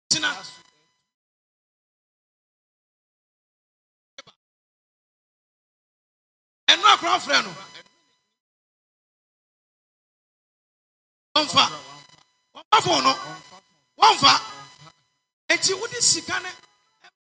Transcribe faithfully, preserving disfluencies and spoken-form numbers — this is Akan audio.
Tina. And no crowd friend. One fa. One fa no. One fa. And you would see can